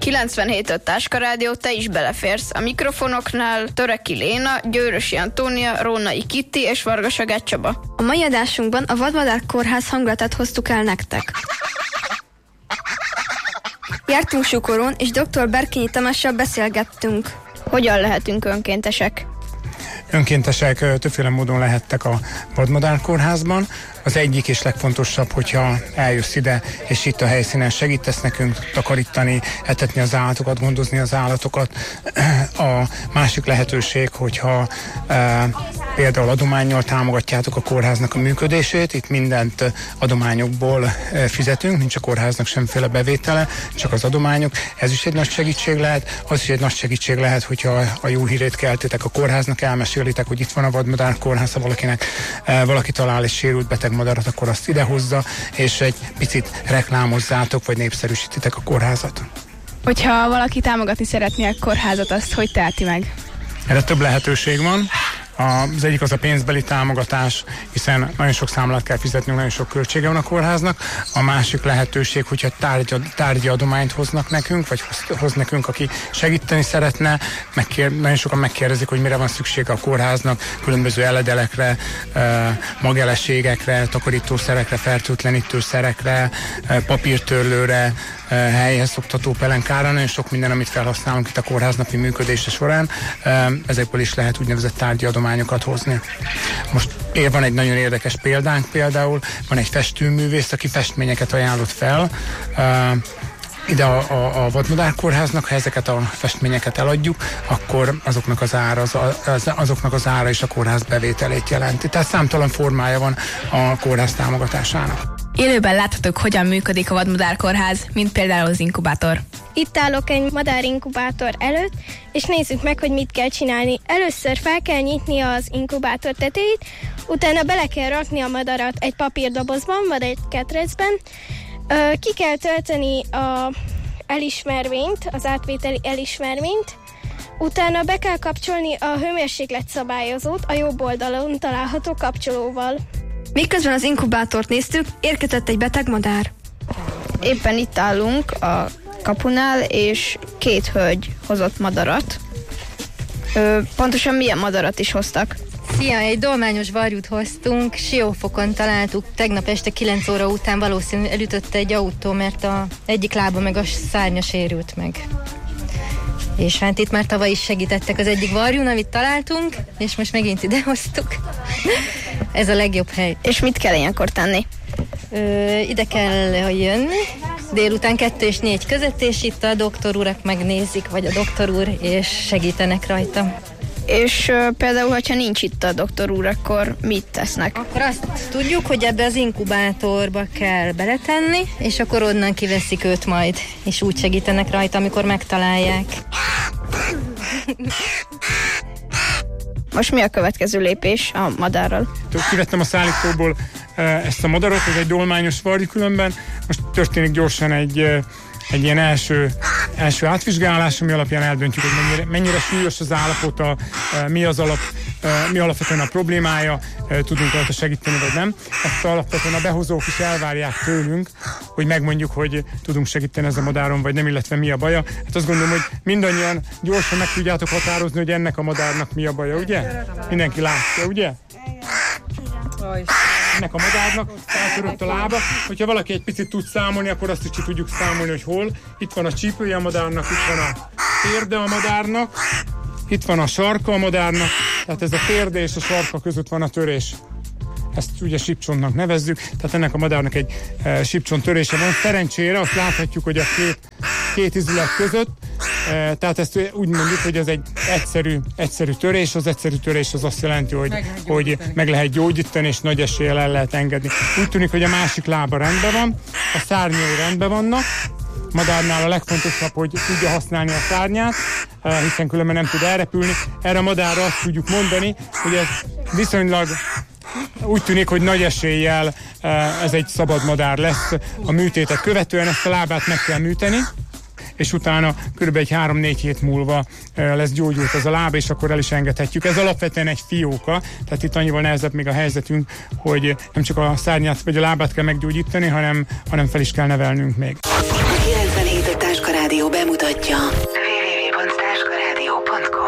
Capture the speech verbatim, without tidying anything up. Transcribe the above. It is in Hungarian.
kilencvenhét öt Táska Rádió, te is beleférsz. A mikrofonoknál Töreki Léna, Győrösi Antónia, Rónai Kitti és Varga Sagát Csaba. A mai adásunkban a Vadmadár Kórház hangulatát hoztuk el nektek. Jártunk Sukoron, és dr. Berkényi Tamással beszélgettünk. Hogyan lehetünk önkéntesek? Önkéntesek többféle módon lehettek a Vadmadár Kórházban. Az egyik és legfontosabb, hogyha eljössz ide, és itt a helyszínen segítesz nekünk takarítani, etetni az állatokat, gondozni az állatokat. A másik lehetőség, hogyha e, például adománnyal támogatjátok a kórháznak a működését, itt mindent adományokból fizetünk, nincs a kórháznak semmiféle bevétele, csak az adományok. Ez is egy nagy segítség lehet, az is egy nagy segítség lehet, hogyha a jó hírét keltitek a kórháznak, elmesélitek, hogy itt van a Vadmadár Kórház, ha valakinek e, valaki talál egy sérült beteg madarat, akkor azt idehozza, és egy picit reklámozzátok, vagy népszerűsítitek a kórházat. Hogyha valaki támogatni szeretné a kórházat, azt hogy teheti meg? Erre több lehetőség van. Az egyik az a pénzbeli támogatás, hiszen nagyon sok számlát kell fizetnünk, nagyon sok költsége van a kórháznak. A másik lehetőség, hogyha tárgy, tárgyi adományt hoznak nekünk, vagy hoz, hoz nekünk, aki segíteni szeretne. Megkér, nagyon sokan megkérdezik, hogy mire van szüksége a kórháznak, különböző eledelekre, mageleségekre, takarítószerekre, fertőtlenítőszerekre, papírtörlőre, helyhez szoktató pelenkára, nagyon sok minden, amit felhasználunk itt a kórház napi működése során. Ezekből is lehet úgynevezett tárgyi adományokat hozni. Most van egy nagyon érdekes példánk például, van egy festőművész, aki festményeket ajánlott fel ide a, a, a Vadmadár Kórháznak, ha ezeket a festményeket eladjuk, akkor azoknak az ára, az, az, azoknak az ára is a kórház bevételét jelenti. Tehát számtalan formája van a kórház támogatásának. Élőben láthatók, hogyan működik a Vadmadár Kórház, mint például az inkubátor. Itt állok egy madárinkubátor előtt, és nézzük meg, hogy mit kell csinálni. Először fel kell nyitni az inkubátor tetejét, utána bele kell rakni a madarat egy papírdobozban, vagy egy ketrecben. Ki kell tölteni a elismervényt, az átvételi elismervényt, utána be kell kapcsolni a hőmérséklet szabályozót a jobb oldalon található kapcsolóval. Miközben az inkubátort néztük, érkezett egy beteg madár. Éppen itt állunk a kapunál, és két hölgy hozott madarat. Ö, pontosan milyen madarat is hoztak? Szia, egy dolmányos varjút hoztunk, Siófokon találtuk, tegnap este kilenc óra után valószínűleg elütötte egy autó, mert a egyik lába meg a szárnya sérült meg. És hát itt már tavaly is segítettek az egyik varjún, amit találtunk, és most megint ide hoztuk. Ez a legjobb hely. És mit kell ilyenkor tenni? Ö, ide kell jönni, délután kettő és négy között, és itt a doktor urak megnézik, vagy a doktor úr, és segítenek rajta. És uh, például, hogyha nincs itt a doktor úr, akkor mit tesznek? Akkor azt tudjuk, hogy ebbe az inkubátorba kell beletenni, és akkor onnan kiveszik őt majd, és úgy segítenek rajta, amikor megtalálják. Most mi a következő lépés a madárral? Kivettem a szállítóból ezt a madarat, ez egy dolmányos varjú különben. Most történik gyorsan egy, egy ilyen első, első átvizsgálás, ami alapján eldöntjük, hogy mennyire, mennyire súlyos az állapota, mi az alap, mi alapvetően a problémája, tudunk rajta segíteni, vagy nem. Ezt alapvetően a behozók is elvárják tőlünk, hogy megmondjuk, hogy tudunk segíteni ezen a madáron, vagy nem, illetve mi a baja. Hát azt gondolom, hogy mindannyian gyorsan meg tudjátok határozni, hogy ennek a madárnak mi a baja, ugye? Mindenki látja, ugye? Ennek a madárnak eltörött a lába. Hogyha valaki egy picit tud számolni, akkor azt is ki tudjuk számolni, hogy hol. Itt van a csípője a madárnak, itt van a térde a madárnak, itt van a sarka a madárnak, tehát ez a térde és a sarka között van a törés. Ezt ugye sípcsontnak nevezzük, tehát ennek a madárnak egy e, sípcsont törése van. Szerencsére azt láthatjuk, hogy a két, két izület között, e, tehát ezt úgy mondjuk, hogy ez egy egyszerű, egyszerű törés. Az egyszerű törés az azt jelenti, hogy meg, hogy meg lehet gyógyítani, és nagy eséllyel el lehet engedni. Úgy tűnik, hogy a másik lába rendben van, a szárnyai rendben vannak. Madárnál a legfontosabb, hogy tudja használni a szárnyát, hiszen különben nem tud elrepülni. Erre a madárra azt tudjuk mondani, hogy ez viszonylag úgy tűnik, hogy nagy eséllyel ez egy szabad madár lesz a műtétet követően. Ezt a lábát meg kell műteni, és utána kb. egy három-négy hét múlva lesz gyógyult ez a láb, és akkor el is engedhetjük. Ez alapvetően egy fióka, tehát itt annyival nehezebb még a helyzetünk, hogy nem csak a szárnyát vagy a lábát kell meggyógyítani, hanem, hanem fel is kell nevelnünk még. kilencvenhét Táska Rádió bemutatja.